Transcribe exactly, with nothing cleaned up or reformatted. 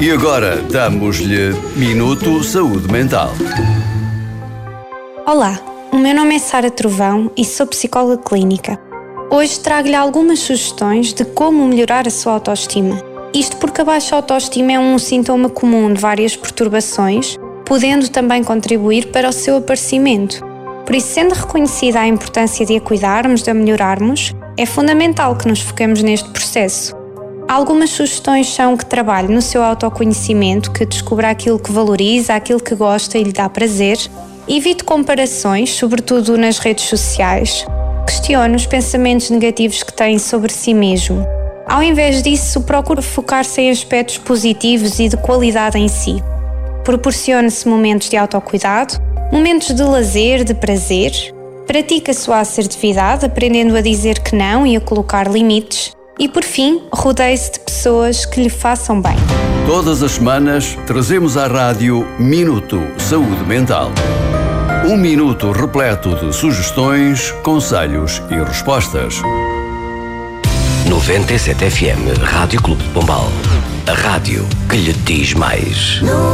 E agora damos-lhe Minuto Saúde Mental. Olá, o meu nome é Sara Trovão e sou psicóloga clínica. Hoje trago-lhe algumas sugestões de como melhorar a sua autoestima. Isto porque a baixa autoestima é um sintoma comum de várias perturbações, podendo também contribuir para o seu aparecimento. Por isso, sendo reconhecida a importância de a cuidarmos, de a melhorarmos, é fundamental que nos foquemos neste processo. Algumas sugestões são que trabalhe no seu autoconhecimento, que descubra aquilo que valoriza, aquilo que gosta e lhe dá prazer. Evite comparações, sobretudo nas redes sociais. Questione os pensamentos negativos que tem sobre si mesmo. Ao invés disso, procure focar-se em aspectos positivos e de qualidade em si. Proporcione-se momentos de autocuidado, momentos de lazer, de prazer. Pratique a sua assertividade, aprendendo a dizer que não e a colocar limites. E, por fim, rodeie-se de pessoas que lhe façam bem. Todas as semanas trazemos à rádio Minuto Saúde Mental. Um minuto repleto de sugestões, conselhos e respostas. noventa e sete F M Rádio Clube de Pombal. A rádio que lhe diz mais.